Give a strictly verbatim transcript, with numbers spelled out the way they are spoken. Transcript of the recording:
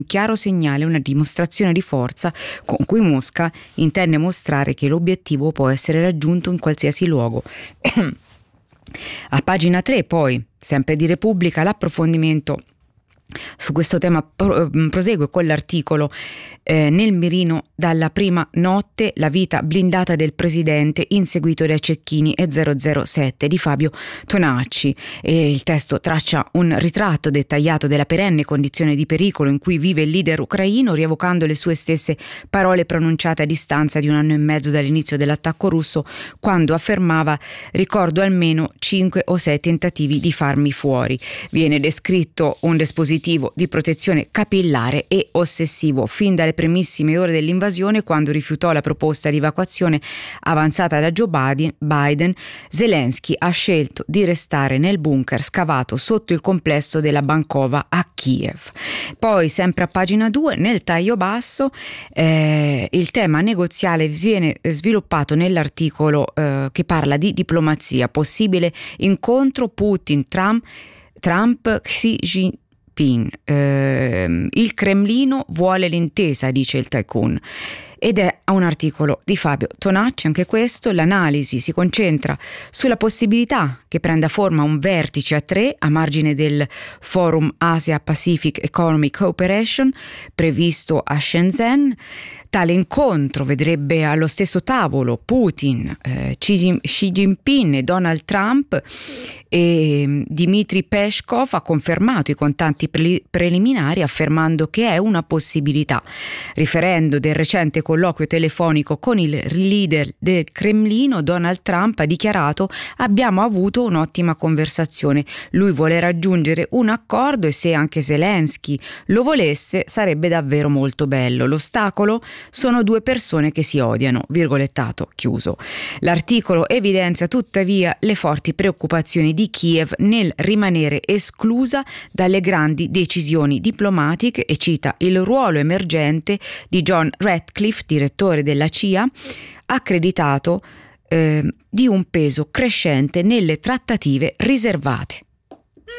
chiaro segnale, una dimostrazione di forza con cui Mosca intende mostrare che l'obiettivo può essere raggiunto in qualsiasi luogo. A pagina tre, poi, sempre di Repubblica, l'approfondimento su questo tema prosegue con l'articolo eh, Nel mirino dalla prima notte, la vita blindata del presidente inseguito dai cecchini e zero zero sette di Fabio Tonacci, e il testo traccia un ritratto dettagliato della perenne condizione di pericolo in cui vive il leader ucraino, rievocando le sue stesse parole pronunciate a distanza di un anno e mezzo dall'inizio dell'attacco russo, quando affermava: ricordo almeno cinque o sei tentativi di farmi fuori. Viene descritto un dispositivo di protezione capillare e ossessivo. Fin dalle primissime ore dell'invasione, quando rifiutò la proposta di evacuazione avanzata da Joe Biden, Zelensky ha scelto di restare nel bunker scavato sotto il complesso della Bankova a Kiev. Poi, sempre a pagina due, nel taglio basso, eh, il tema negoziale viene sviluppato nell'articolo eh, che parla di diplomazia, possibile incontro Putin-Trump, Trump-Xi Jinping. Eh, il Cremlino vuole l'intesa, dice il tycoon. Ed è un articolo di Fabio Tonacci, anche questo. L'analisi si concentra sulla possibilità che prenda forma un vertice a tre a margine del Forum Asia Pacific Economic Cooperation previsto a Shenzhen. Tale incontro vedrebbe allo stesso tavolo Putin, eh, Xi Jinping e Donald Trump, e Dmitry Peskov ha confermato i contatti pre- preliminari affermando che è una possibilità, riferendo del recente colloquio telefonico con il leader del Cremlino. Donald Trump ha dichiarato: abbiamo avuto un'ottima conversazione, lui vuole raggiungere un accordo e se anche Zelensky lo volesse sarebbe davvero molto bello. L'ostacolo sono due persone che si odiano, virgolettato chiuso. L'articolo evidenzia tuttavia le forti preoccupazioni di Kiev nel rimanere esclusa dalle grandi decisioni diplomatiche e cita il ruolo emergente di John Ratcliffe, direttore della C I A, accreditato eh, di un peso crescente nelle trattative riservate.